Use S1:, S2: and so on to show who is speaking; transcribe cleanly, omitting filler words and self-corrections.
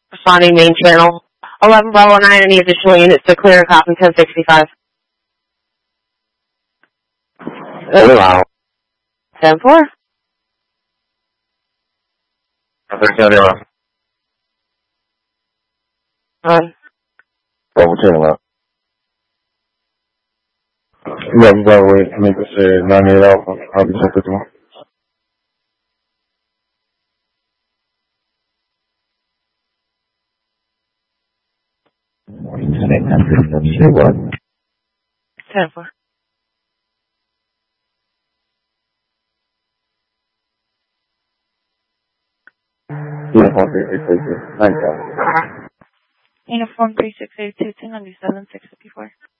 S1: Responding main channel. 11 Bravo 9, any additional units to clear, copy 1065.
S2: Wow.
S1: 10-4.
S2: Atención, Eva. Bravo 10. Yeah, Bravo 8, make us 98 Alpha, copy 1051. What?
S1: 10-4.
S2: Uniform 3682, 9,000.
S3: Uniform 3682, 297, 654.